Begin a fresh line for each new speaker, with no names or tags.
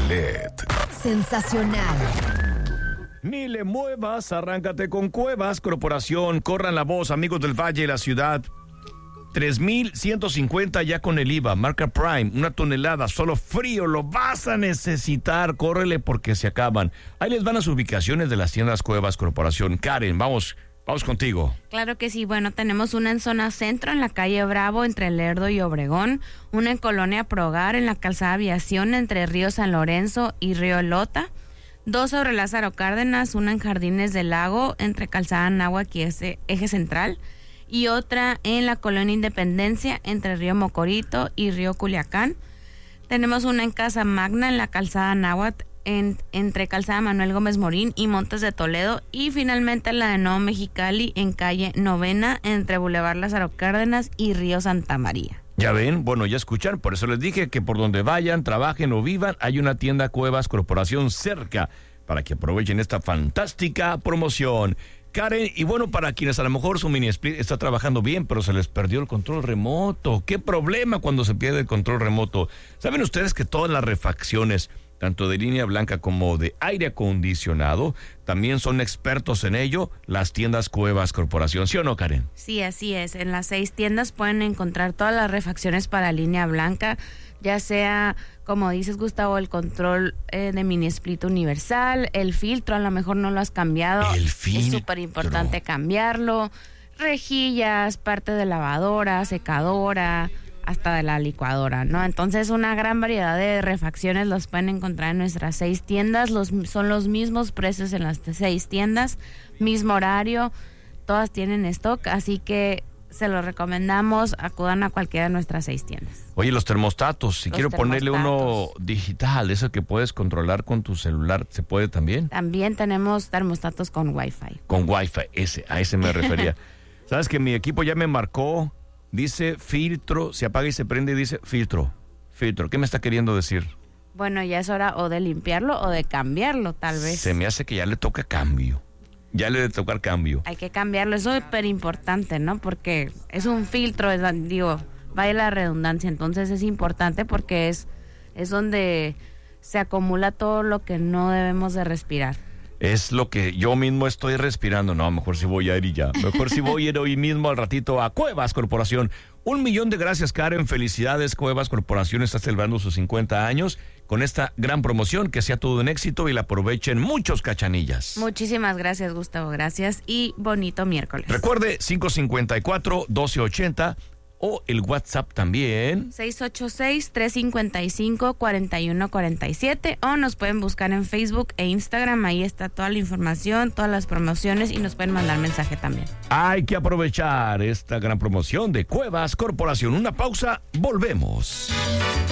Elite.
Sensacional.
Ni le muevas, arráncate con Cuevas Corporación. Corran la voz, amigos del Valle y la ciudad. 3,150 ya con el IVA. Marca Prime, 1 tonelada, solo frío, lo vas a necesitar. Córrele porque se acaban. Ahí les van las ubicaciones de las tiendas Cuevas Corporación. Karen, vamos contigo.
Claro que sí. Bueno, tenemos una en zona centro, en la calle Bravo, entre Lerdo y Obregón. Una en Colonia Progar, en la calzada Aviación, entre Río San Lorenzo y Río Lota. 2 sobre Lázaro Cárdenas, una en Jardines del Lago, entre calzada Anáhuac y Eje Central. Y otra en la Colonia Independencia, entre Río Mocorito y Río Culiacán. Tenemos una en Casa Magna, en la calzada Anáhuac, entre calzada Manuel Gómez Morín y Montes de Toledo. Y finalmente la de Nuevo Mexicali, en calle Novena, entre Boulevard Lázaro Cárdenas y Río Santa María.
Ya ven, bueno, ya escuchan, por eso les dije que por donde vayan, trabajen o vivan, hay una tienda Cuevas Corporación cerca para que aprovechen esta fantástica promoción. Karen, y bueno, para quienes a lo mejor su mini split está trabajando bien, pero se les perdió el control remoto. ¿Qué problema cuando se pierde el control remoto? ¿Saben ustedes que todas las refacciones, tanto de línea blanca como de aire acondicionado, también son expertos en ello, las tiendas Cuevas Corporación? ¿Sí o no, Karen?
Sí, así es. En las 6 tiendas pueden encontrar todas las refacciones para línea blanca, ya sea, como dices, Gustavo, el control de mini split universal, el filtro, a lo mejor no lo has cambiado.
El filtro.
Es súper importante cambiarlo. Rejillas, parte de lavadora, secadora, hasta de la licuadora, ¿no? Entonces, una gran variedad de refacciones los pueden encontrar en nuestras 6 tiendas. Son los mismos precios en las 6 tiendas, mismo horario, todas tienen stock, así que se los recomendamos, acudan a cualquiera de nuestras 6 tiendas.
Oye, los termostatos, si quiero ponerle uno digital, eso que puedes controlar con tu celular, ¿se puede también?
También tenemos termostatos con Wi-Fi.
Con Wi-Fi, a ese me refería. ¿Sabes que mi equipo ya me marcó? Dice filtro, se apaga y se prende y dice filtro. ¿Qué me está queriendo decir?
Bueno, ya es hora o de limpiarlo o de cambiarlo, tal vez.
Se me hace que ya le toca cambio. Ya le debe tocar cambio.
Hay que cambiarlo, es súper importante, ¿no? Porque es un filtro, vaya la redundancia, entonces es importante porque es donde se acumula todo lo que no debemos de respirar.
Es lo que yo mismo estoy respirando. No, mejor si voy a ir y ya. Mejor si voy a ir hoy mismo al ratito a Cuevas Corporación. 1,000,000 de gracias, Karen. Felicidades, Cuevas Corporación está celebrando sus 50 años con esta gran promoción. Que sea todo un éxito y la aprovechen muchos cachanillas.
Muchísimas gracias, Gustavo. Gracias y bonito miércoles.
Recuerde, 554-1280 o el WhatsApp también.
686-355-4147 o nos pueden buscar en Facebook e Instagram. Ahí está toda la información, todas las promociones y nos pueden mandar mensaje también.
Hay que aprovechar esta gran promoción de Cuevas Corporación. Una pausa, volvemos.